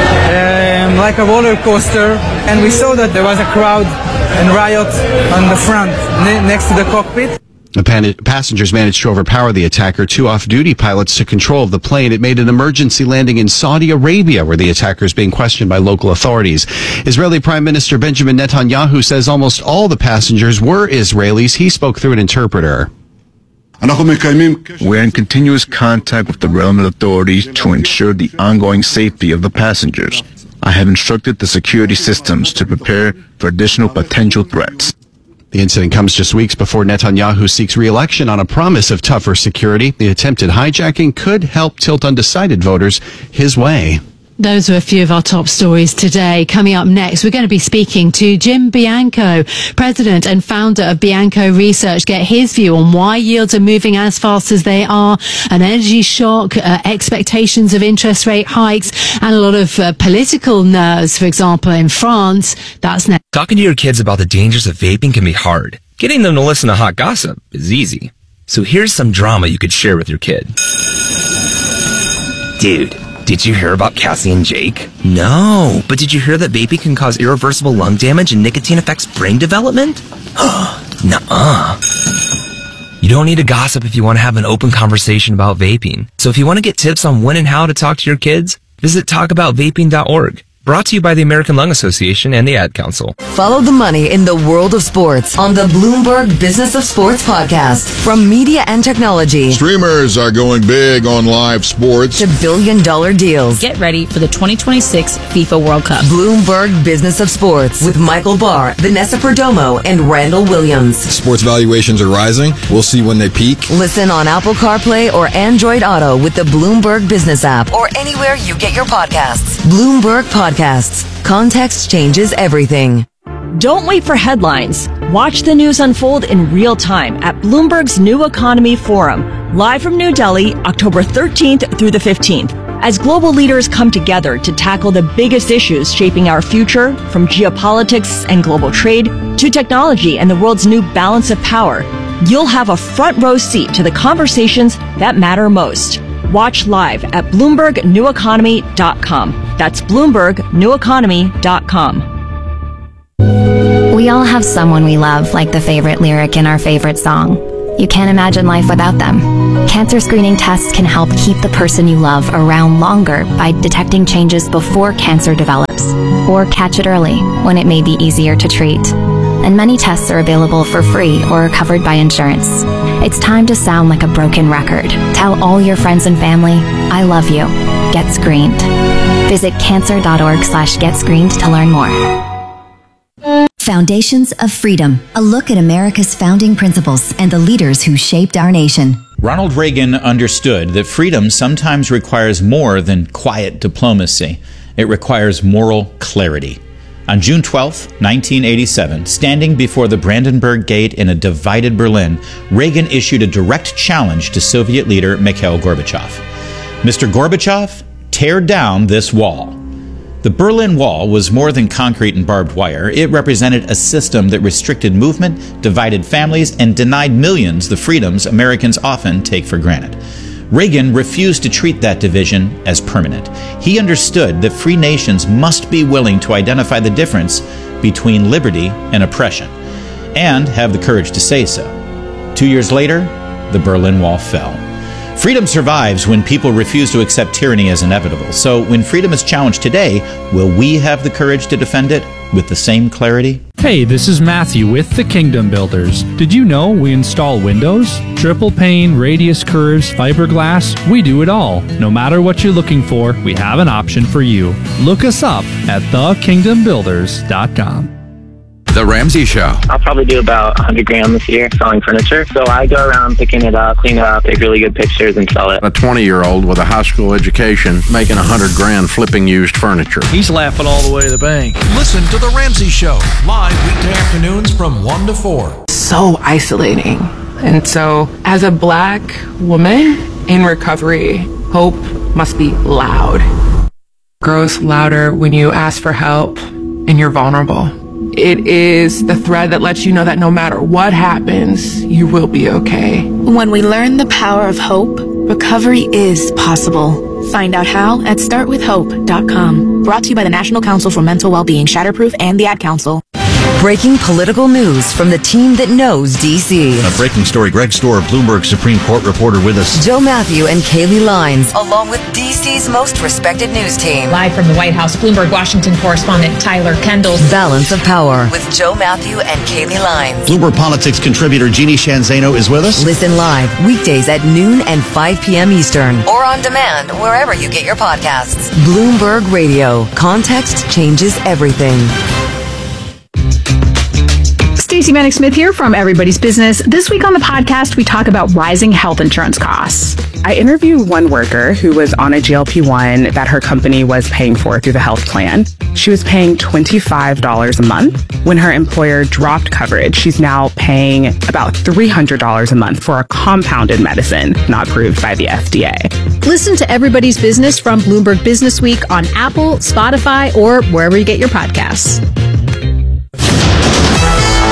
um, like a roller coaster, and we saw that there was a crowd and riot on the front ne- next to the cockpit. The pan- passengers managed to overpower the attacker. Two off-duty pilots took control of the plane. It made an emergency landing in Saudi Arabia, where the attacker is being questioned by local authorities. Israeli Prime Minister Benjamin Netanyahu says almost all the passengers were Israelis. He spoke through an interpreter. We're in continuous contact with the relevant authorities to ensure the ongoing safety of the passengers. I have instructed the security systems to prepare for additional potential threats. The incident comes just weeks before Netanyahu seeks re-election on a promise of tougher security. The attempted hijacking could help tilt undecided voters his way. Those are a few of our top stories today. Coming up next, we're going to be speaking to Jim Bianco, president and founder of Bianco Research. Get his view on why yields are moving as fast as they are, an energy shock, uh, expectations of interest rate hikes, and a lot of uh, political nerves, for example, in France. That's next. Talking to your kids about the dangers of vaping can be hard. Getting them to listen to hot gossip is easy. So here's some drama you could share with your kid. Dude, did you hear about Cassie and Jake? No, but did you hear that vaping can cause irreversible lung damage and nicotine affects brain development? Nuh-uh. You don't need to gossip if you want to have an open conversation about vaping. So if you want to get tips on when and how to talk to your kids, visit talk about vaping dot org. Brought to you by the American Lung Association and the Ad Council. Follow the money in the world of sports on the Bloomberg Business of Sports podcast. From media and technology Streamers are going big on live sports to billion dollar deals. Get ready for the twenty twenty-six FIFA World Cup. Bloomberg Business of Sports with Michael Barr, Vanessa Perdomo, and Randall Williams. Sports valuations are rising. We'll see when they peak. Listen on Apple CarPlay or Android Auto with the Bloomberg Business app or anywhere you get your podcasts. Bloomberg Podcasts. Context changes everything. Don't wait for headlines. Watch the news unfold in real time at Bloomberg's New Economy Forum, live from New Delhi, October thirteenth through the fifteenth. As global leaders come together to tackle the biggest issues shaping our future, from geopolitics and global trade to technology and the world's new balance of power, you'll have a front row seat to the conversations that matter most. Watch live at Bloomberg New Economy dot com. That's Bloomberg New Economy dot com. We all have someone we love, like the favorite lyric in our favorite song. You can't imagine life without them. Cancer screening tests can help keep the person you love around longer by detecting changes before cancer develops, or catch it early when it may be easier to treat. And many tests are available for free or are covered by insurance. It's time to sound like a broken record. Tell all your friends and family, I love you. Get screened. Visit cancer.org slash get screened to learn more. Foundations of Freedom, a look at America's founding principles and the leaders who shaped our nation. Ronald Reagan understood that freedom sometimes requires more than quiet diplomacy. It requires moral clarity. On June twelfth, nineteen eighty-seven, standing before the Brandenburg Gate in a divided Berlin, Reagan issued a direct challenge to Soviet leader Mikhail Gorbachev. Mister Gorbachev, tear down this wall. The Berlin Wall was more than concrete and barbed wire. It represented a system that restricted movement, divided families, and denied millions the freedoms Americans often take for granted. Reagan refused to treat that division as permanent. He understood that free nations must be willing to identify the difference between liberty and oppression, and have the courage to say so. Two years later, the Berlin Wall fell. Freedom survives when people refuse to accept tyranny as inevitable. So when freedom is challenged today, will we have the courage to defend it with the same clarity? Hey, this is Matthew with the Kingdom Builders. Did you know we install windows, triple pane, radius curves, fiberglass? We do it all. No matter what you're looking for, we have an option for you. Look us up at the kingdom builders dot com. The Ramsey Show. I'll probably do about one hundred grand this year selling furniture. So I go around picking it up, clean it up, take really good pictures, and sell it. A twenty-year-old with a high school education making one hundred grand flipping used furniture. He's laughing all the way to the bank. Listen to The Ramsey Show, live weekday afternoons from one to four. So isolating. And so, as a black woman in recovery, hope must be loud. Grows louder when you ask for help and you're vulnerable. It is the thread that lets you know that no matter what happens, you will be okay. When we learn the power of hope, recovery is possible. Find out how at start with hope dot com. Brought to you by the National Council for Mental Wellbeing, Shatterproof, and the Ad Council. Breaking political news from the team that knows D C. A breaking story. Greg Storr, Bloomberg Supreme Court reporter with us. Joe Matthew and Kaylee Lines, along with D C's most respected news team. Live from the White House, Bloomberg Washington correspondent Tyler Kendall. Balance of Power with Joe Matthew and Kaylee Lines. Bloomberg Politics contributor Jeannie Shanzano is with us. Listen live weekdays at noon and five p.m. Eastern, or on demand wherever you get your podcasts. Bloomberg Radio. Context changes everything. Stacey Vanek Smith here from Everybody's Business. This week on the podcast, we talk about rising health insurance costs. I interviewed one worker who was on a G L P one that her company was paying for through the health plan. She was paying twenty-five dollars a month. When her employer dropped coverage, she's now paying about three hundred dollars a month for a compounded medicine not approved by the F D A. Listen to Everybody's Business from Bloomberg Business Week on Apple, Spotify, or wherever you get your podcasts. Mark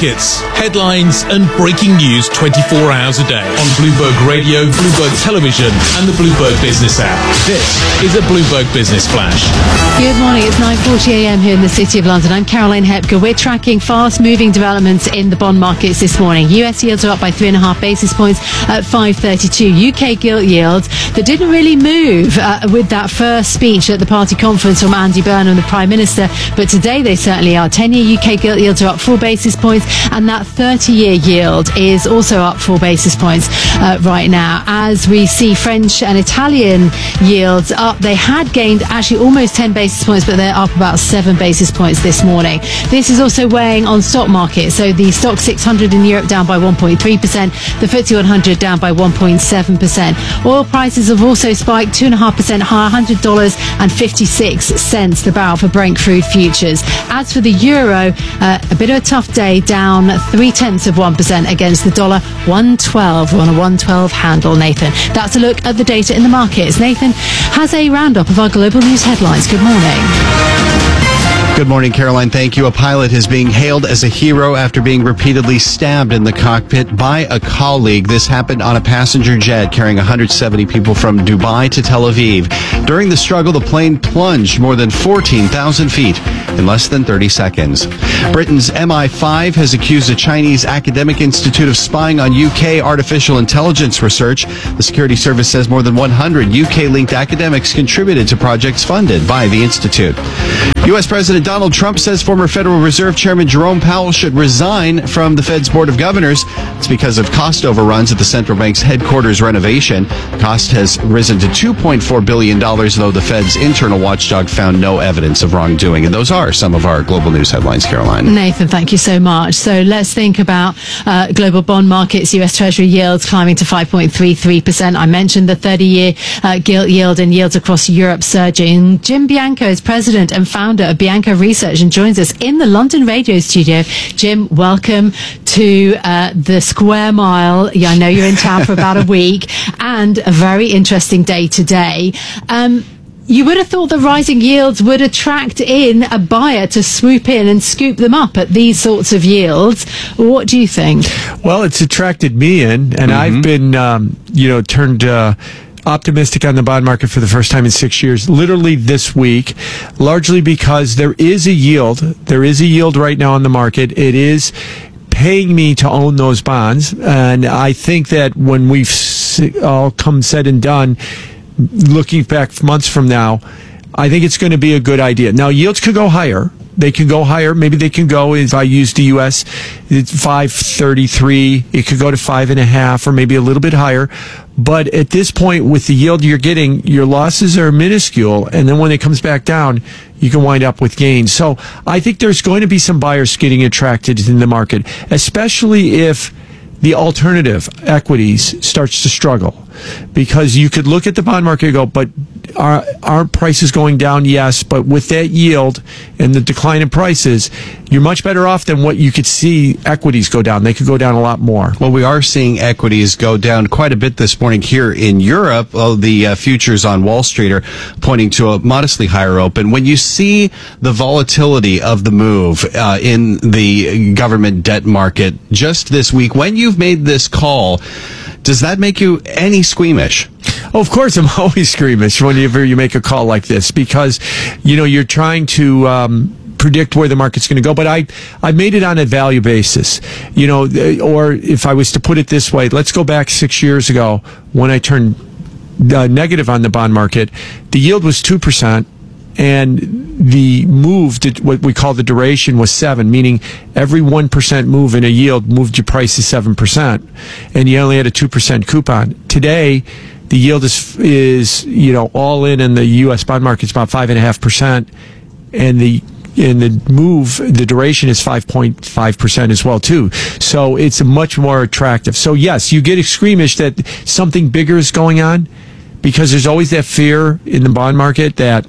markets, headlines and breaking news twenty-four hours a day on Bloomberg Radio, Bloomberg Television and the Bloomberg Business app. This is a Bloomberg Business Flash. Good morning. It's nine forty a.m. here in the City of London. I'm Caroline Hepker. We're tracking fast-moving developments in the bond markets this morning. U S yields are up by three and a half basis points at five thirty-two. U K gilt yields that didn't really move uh, with that first speech at the party conference from Andy Burnham, the Prime Minister, but today they certainly are. ten-year U K gilt yields are up four basis points, and that thirty-year yield is also up four basis points uh, right now. As we see French and Italian yields up, they had gained actually almost ten basis points, but they're up about seven basis points this morning. This is also weighing on stock markets. So the stock six hundred in Europe down by one point three percent, the F T S E one hundred down by one point seven percent. Oil prices have also spiked two point five percent higher, one hundred dollars and fifty-six cents the barrel for Brent crude futures. As for the euro, uh, a bit of a tough day, down three tenths of one percent against the dollar, one twelve. We're on a one twelve handle, Nathan. That's a look at the data in the markets. Nathan has a roundup of our global news headlines. Good morning. Good morning, Caroline. Thank you. A pilot is being hailed as a hero after being repeatedly stabbed in the cockpit by a colleague. This happened on a passenger jet carrying one hundred seventy people from Dubai to Tel Aviv. During the struggle, the plane plunged more than fourteen thousand feet in less than thirty seconds. Britain's M I five has accused a Chinese academic institute of spying on U K artificial intelligence research. The security service says more than one hundred U K-linked academics contributed to projects funded by the institute. U S President Donald Trump says former Federal Reserve Chairman Jerome Powell should resign from the Fed's Board of Governors. It's because of cost overruns at the central bank's headquarters renovation. The cost has risen to two point four billion dollars, though the Fed's internal watchdog found no evidence of wrongdoing. And those are some of our global news headlines, Caroline. Nathan, thank you so much. So let's think about uh, global bond markets. U S Treasury yields climbing to five point three three percent. I mentioned the thirty-year uh, gilt yield, and yields across Europe surging. Jim Bianco is president and founder of Bianco Research and joins us in the London radio studio. Jim, welcome to uh, the Square Mile. Yeah, I know you're in town for about a week, and a very interesting day today. Um, You would have thought the rising yields would attract in a buyer to swoop in and scoop them up at these sorts of yields. What do you think? Well, it's attracted me in, and mm-hmm. I've been, um, you know, turned uh, optimistic on the bond market for the first time in six years, literally this week, largely because there is a yield. There is a yield right now on the market. It is paying me to own those bonds, and I think that when we've all come said and done, looking back months from now, I think it's going to be a good idea. Now, yields could go higher. They can go higher. Maybe they can go, if I use the U S, it's five thirty-three. It could go to five and a half, or maybe a little bit higher. But at this point, with the yield you're getting, your losses are minuscule. And then when it comes back down, you can wind up with gains. So I think there's going to be some buyers getting attracted in the market, especially if the alternative equities starts to struggle, because you could look at the bond market and go, but are, aren't prices going down? Yes, but with that yield and the decline in prices, you're much better off than what you could see equities go down. They could go down a lot more. Well, we are seeing equities go down quite a bit this morning here in Europe. Oh, the uh, futures on Wall Street are pointing to a modestly higher open. When you see the volatility of the move uh, in the government debt market just this week, when you've made this call, does that make you any squeamish? Oh, of course, I'm always squeamish whenever you make a call like this, because, you know, you're trying to um, predict where the market's going to go. But I, I made it on a value basis, you know, or if I was to put it this way, let's go back six years ago when I turned uh, negative on the bond market. The yield was two percent. And the move, to what we call the duration, was seven, meaning every one percent move in a yield moved your price to seven percent. And you only had a two percent coupon. Today, the yield is, is you know, all in in the U S bond market is about five point five percent. And the in the move, the duration is five point five percent as well, too. So it's much more attractive. So, yes, you get squeamish that something bigger is going on, because there's always that fear in the bond market that,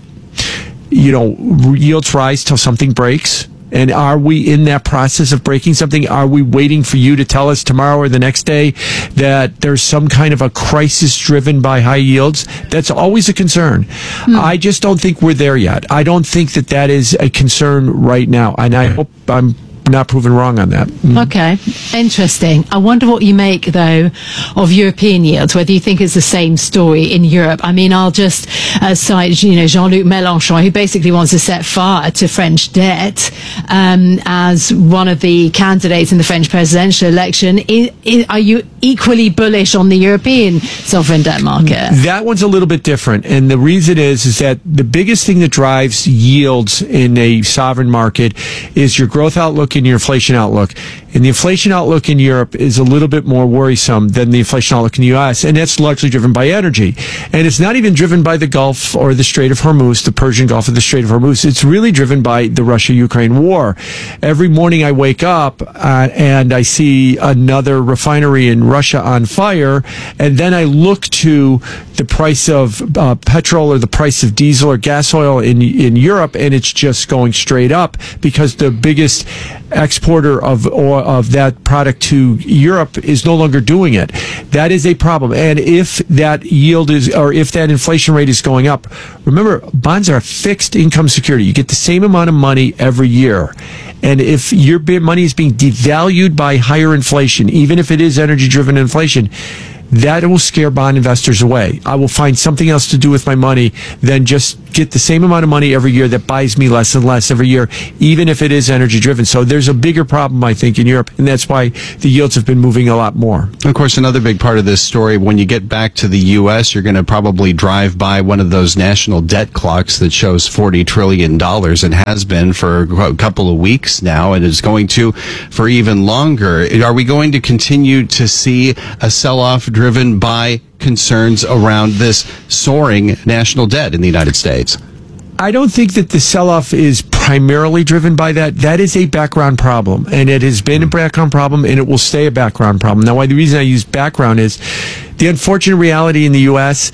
you know, yields rise till something breaks. And are we in that process of breaking something? Are we waiting for you to tell us tomorrow or the next day that there's some kind of a crisis driven by high yields? That's always a concern. Mm. I just don't think we're there yet. I don't think that that is a concern right now. And I hope I'm not proven wrong on that. Mm. Okay, interesting. I wonder what you make, though, of European yields, whether you think it's the same story in Europe. I mean, I'll just uh, cite, you know, Jean-Luc Mélenchon, who basically wants to set fire to French debt um, as one of the candidates in the French presidential election. I, I, are you equally bullish on the European sovereign debt market? That one's a little bit different. And the reason is, is that the biggest thing that drives yields in a sovereign market is your growth outlook and your inflation outlook. And the inflation outlook in Europe is a little bit more worrisome than the inflation outlook in the U S, and that's largely driven by energy. And it's not even driven by the Gulf or the Strait of Hormuz, the Persian Gulf or the Strait of Hormuz. It's really driven by the Russia-Ukraine war. Every morning I wake up uh, and I see another refinery in Russia on fire, and then I look to the price of uh, petrol or the price of diesel or gas oil in in Europe, and it's just going straight up because the biggest exporter of oil, of that product to Europe is no longer doing it. That is a problem. And if that yield is, or if that inflation rate is going up, remember, bonds are a fixed income security. You get the same amount of money every year. And if your money is being devalued by higher inflation, even if it is energy-driven inflation, that will scare bond investors away. I will find something else to do with my money than just get the same amount of money every year that buys me less and less every year, even if it is energy driven. So there's a bigger problem, I think, in Europe, and that's why the yields have been moving a lot more. Of course, another big part of this story, when you get back to the U S, you're going to probably drive by one of those national debt clocks that shows forty trillion dollars and has been for a couple of weeks now, and is going to for even longer. Are we going to continue to see a sell-off driven by concerns around this soaring national debt in the United States? I don't think that the sell-off is primarily driven by that. That is a background problem, and it has been a background problem, and it will stay a background problem. Now, why the reason I use background is the unfortunate reality in the U S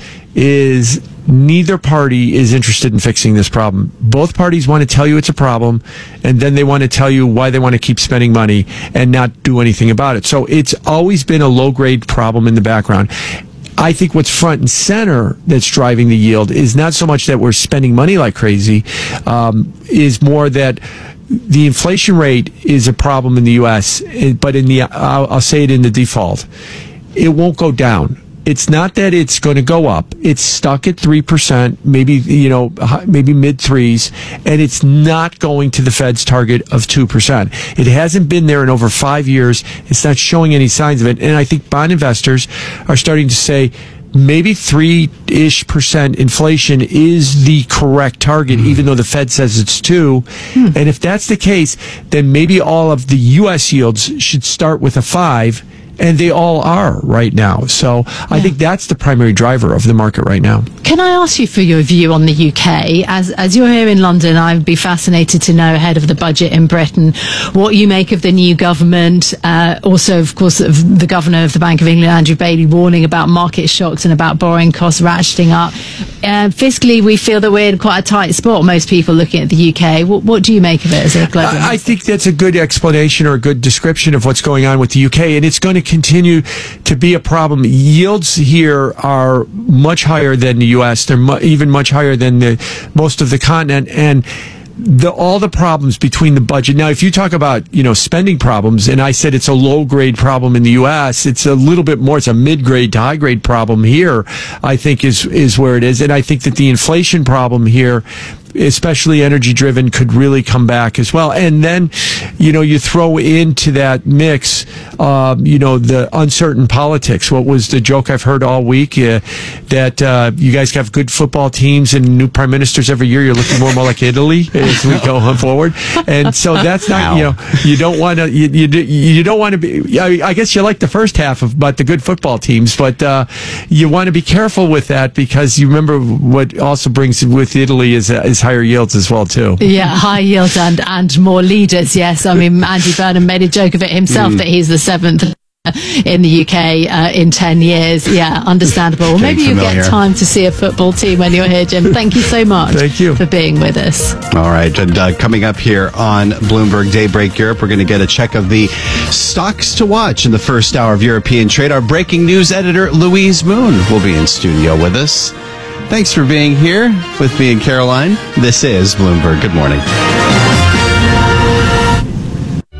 is neither party is interested in fixing this problem. Both parties want to tell you it's a problem, and then they want to tell you why they want to keep spending money and not do anything about it. So it's always been a low-grade problem in the background. I think what's front and center that's driving the yield is not so much that we're spending money like crazy, um, is more that the inflation rate is a problem in the U S, but in the I'll, I'll say it in the default, it won't go down. It's not that it's going to go up. It's stuck at three percent, maybe, you know, maybe mid threes, and it's not going to the Fed's target of two percent. It hasn't been there in over five years. It's not showing any signs of it. And I think bond investors are starting to say maybe three-ish percent inflation is the correct target, mm. even though the Fed says it's two. Mm. And if that's the case, then maybe all of the U S yields should start with a five. And they all are right now. So yeah. I think that's the primary driver of the market right now. Can I ask you for your view on the U K? As as you're here in London, I'd be fascinated to know, ahead of the budget in Britain, what you make of the new government. Uh, also, of course, of the governor of the Bank of England, Andrew Bailey, warning about market shocks and about borrowing costs ratcheting up. Uh, fiscally, we feel that we're in quite a tight spot, most people looking at the U K. What, what do you make of it as a global I, I think that's a good explanation or a good description of what's going on with the U K, and it's going to continue to be a problem. Yields here are much higher than the U S. They're mu- even much higher than the most of the continent, and the, all the problems between the budget. Now, if you talk about, you know, spending problems, and I said it's a low grade problem in the U S, it's a little bit more, it's a mid grade to high grade problem here, I think is, is where it is. And I think that the inflation problem here, especially energy driven, could really come back as well. And then, you know, you throw into that mix, um, you know, the uncertain politics. What was the joke I've heard all week? Uh, that uh, you guys have good football teams and new prime ministers every year. You're looking more and more like Italy as we go on forward. And so that's not, you know, you don't want to, you, you, you don't want to be, I guess you like the first half of, but the good football teams, but uh, you want to be careful with that, because you remember what also brings with Italy is, uh, is higher yields as well too. Yeah, high yields and and more leaders. Yes, I mean, Andy Burnham made a joke of it himself, mm. that he's the seventh in the U K uh, in ten years. Yeah, understandable. Well, maybe you get time to see a football team when you're here, Jim. Thank you so much. Thank you for being with us. All right, and uh, coming up here on Bloomberg Daybreak Europe, we're going to get a check of the stocks to watch in the first hour of European trade. Our breaking news editor, Louise Moon, will be in studio with us. Thanks for being here with me and Caroline. This is Bloomberg. Good morning.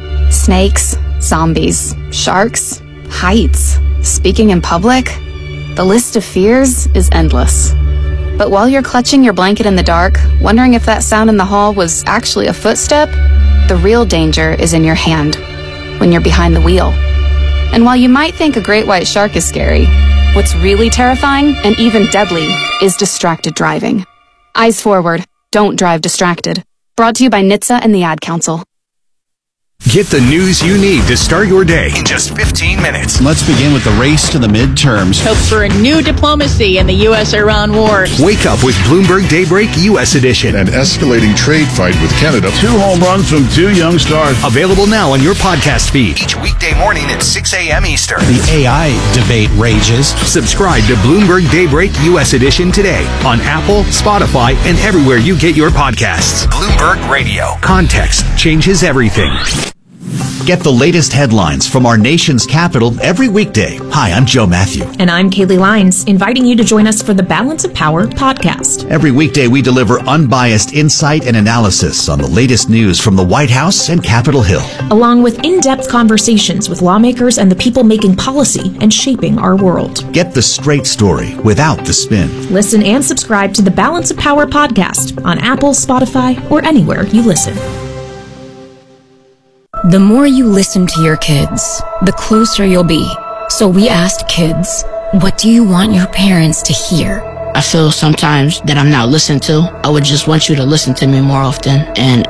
Snakes, zombies, sharks, heights, speaking in public. The list of fears is endless. But while you're clutching your blanket in the dark, wondering if that sound in the hall was actually a footstep, the real danger is in your hand, when you're behind the wheel. And while you might think a great white shark is scary, what's really terrifying and even deadly is distracted driving. Eyes forward, don't drive distracted. Brought to you by N H T S A and the Ad Council. Get the news you need to start your day in just fifteen minutes. Let's begin with the race to the midterms. Hope for a new diplomacy in the U S Iran war. Wake up with Bloomberg Daybreak U S Edition. An escalating trade fight with Canada. Two home runs from two young stars. Available now on your podcast feed. Each weekday morning at six a.m. Eastern. The A I debate rages. Subscribe to Bloomberg Daybreak U S Edition today on Apple, Spotify, and everywhere you get your podcasts. Bloomberg Radio. Context changes everything. Get the latest headlines from our nation's capital every weekday. Hi, I'm Joe Matthew. And I'm Kaylee Lyons, inviting you to join us for the Balance of Power podcast. Every weekday, we deliver unbiased insight and analysis on the latest news from the White House and Capitol Hill, along with in-depth conversations with lawmakers and the people making policy and shaping our world. Get the straight story without the spin. Listen and subscribe to the Balance of Power podcast on Apple, Spotify, or anywhere you listen. The more you listen to your kids, the closer you'll be. So we asked kids, what do you want your parents to hear? I feel sometimes that I'm not listened to. I would just want you to listen to me more often, and